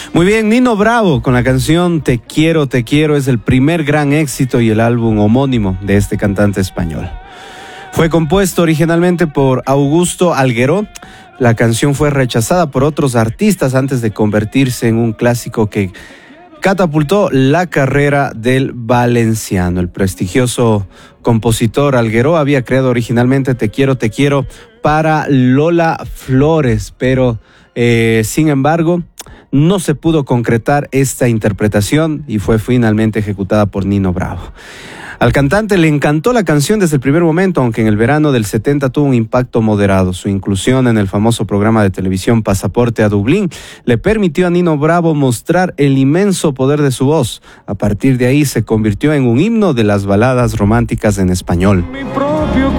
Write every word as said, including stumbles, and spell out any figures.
Muy bien, Nino Bravo con la canción Te quiero, te quiero es el primer gran éxito y el álbum homónimo de este cantante español. Fue compuesto originalmente por Augusto Algueró. La canción fue rechazada por otros artistas antes de convertirse en un clásico que catapultó la carrera del valenciano. El prestigioso compositor Algueró había creado originalmente Te quiero, te quiero para Lola Flores, pero eh, sin embargo no se pudo concretar esta interpretación y fue finalmente ejecutada por Nino Bravo. Al cantante le encantó la canción desde el primer momento, aunque en el verano del setenta tuvo un impacto moderado. Su inclusión en el famoso programa de televisión Pasaporte a Dublín le permitió a Nino Bravo mostrar el inmenso poder de su voz. A partir de ahí se convirtió en un himno de las baladas románticas en español. Mi propio